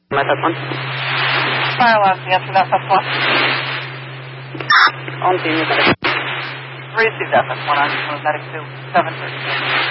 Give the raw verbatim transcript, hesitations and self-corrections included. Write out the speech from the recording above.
F one. Fire alarm, answer that F one. On team, medic. Received F one, I'm medic two, seven thirty.